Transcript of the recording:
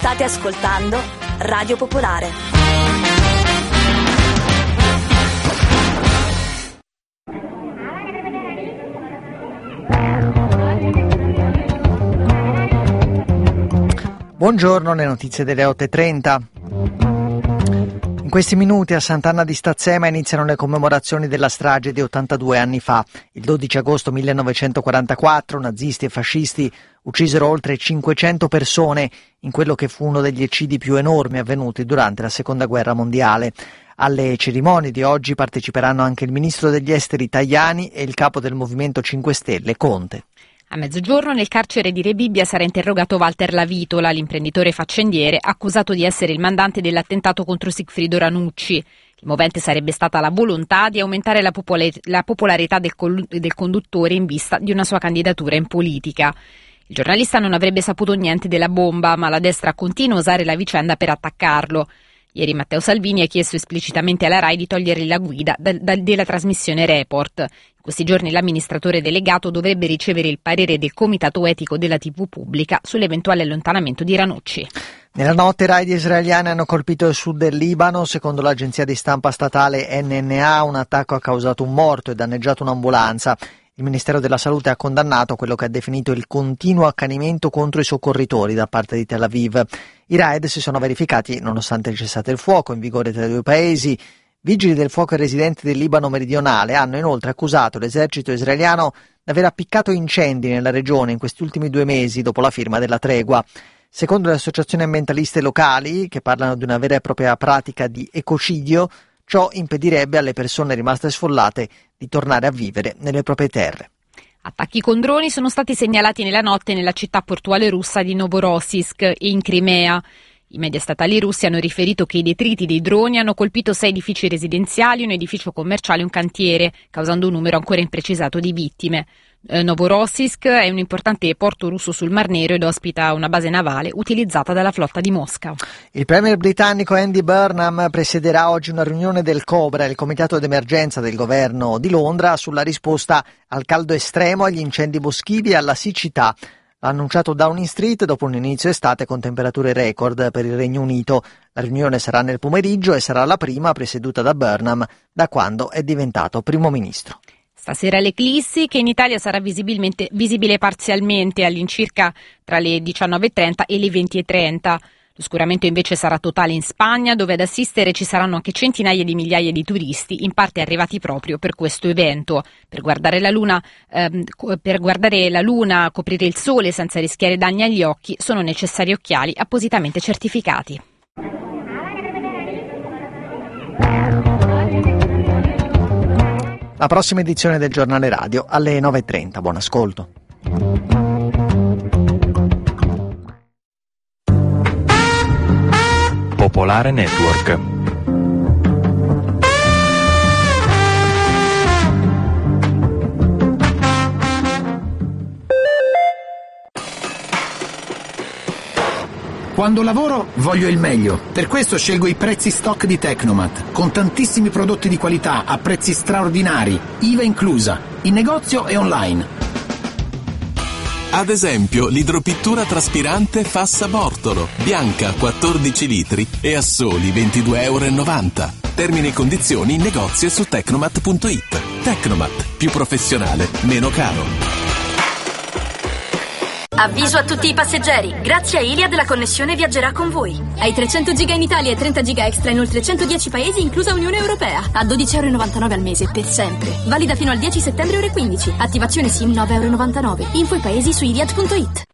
State ascoltando Radio Popolare. Buongiorno, le notizie delle 8:30. In questi minuti a Sant'Anna di Stazzema iniziano le commemorazioni della strage di 82 anni fa. Il 12 agosto 1944 nazisti e fascisti uccisero oltre 500 persone in quello che fu uno degli eccidi più enormi avvenuti durante la Seconda Guerra Mondiale. Alle cerimonie di oggi parteciperanno anche il ministro degli esteri Tajani e il capo del Movimento 5 Stelle Conte. A mezzogiorno nel carcere di Rebibbia sarà interrogato Walter Lavitola, l'imprenditore faccendiere accusato di essere il mandante dell'attentato contro Sigfrido Ranucci. Il movente sarebbe stata la volontà di aumentare la popolarità del conduttore in vista di una sua candidatura in politica. Il giornalista non avrebbe saputo niente della bomba, ma la destra continua a usare la vicenda per attaccarlo. Ieri Matteo Salvini ha chiesto esplicitamente alla RAI di togliergli la guida della trasmissione Report. In questi giorni l'amministratore delegato dovrebbe ricevere il parere del Comitato Etico della TV pubblica sull'eventuale allontanamento di Ranucci. Nella notte raid israeliani hanno colpito il sud del Libano. Secondo l'agenzia di stampa statale NNA, un attacco ha causato un morto e danneggiato un'ambulanza. Il Ministero della Salute ha condannato quello che ha definito il continuo accanimento contro i soccorritori da parte di Tel Aviv. I raid si sono verificati nonostante il cessate il fuoco in vigore tra i due paesi. Vigili del fuoco e residenti del Libano meridionale hanno inoltre accusato l'esercito israeliano di aver appiccato incendi nella regione in questi ultimi 2 mesi dopo la firma della tregua. Secondo le associazioni ambientaliste locali, che parlano di una vera e propria pratica di ecocidio, ciò impedirebbe alle persone rimaste sfollate di tornare a vivere nelle proprie terre. Attacchi con droni sono stati segnalati nella notte nella città portuale russa di Novorossiysk e in Crimea. I media statali russi hanno riferito che i detriti dei droni hanno colpito 6 edifici residenziali, un edificio commerciale e un cantiere, causando un numero ancora imprecisato di vittime. Novorossiysk è un importante porto russo sul Mar Nero ed ospita una base navale utilizzata dalla flotta di Mosca. Il premier britannico Andy Burnham presiederà oggi una riunione del COBRA, il comitato d'emergenza del governo di Londra, sulla risposta al caldo estremo, agli incendi boschivi e alla siccità. L'ha annunciato Downing Street dopo un inizio estate con temperature record per il Regno Unito. La riunione sarà nel pomeriggio e sarà la prima presieduta da Burnham da quando è diventato primo ministro. Stasera l'eclissi, che in Italia sarà visibile parzialmente all'incirca tra le 19.30 e le 20.30. L'oscuramento invece sarà totale in Spagna, dove ad assistere ci saranno anche centinaia di migliaia di turisti, in parte arrivati proprio per questo evento. Per guardare la luna, coprire il sole senza rischiare danni agli occhi, sono necessari occhiali appositamente certificati. La prossima edizione del giornale radio alle 9:30. Buon ascolto. Popolare Network. Quando lavoro voglio il meglio, per questo scelgo i prezzi stock di Tecnomat, con tantissimi prodotti di qualità a prezzi straordinari, IVA inclusa, in negozio e online. Ad esempio, l'idropittura traspirante Fassa Bortolo, bianca 14 litri e a soli €22,90. Termini e condizioni in negozio e su tecnomat.it. Tecnomat, più professionale, meno caro. Avviso a tutti i passeggeri, grazie a Iliad la connessione viaggerà con voi. Hai 300 giga in Italia e 30 giga extra in oltre 110 paesi, inclusa Unione Europea. A €12,99 al mese, per sempre. Valida fino al 10 settembre ore 15. Attivazione SIM €9,99. Info i paesi su Iliad.it.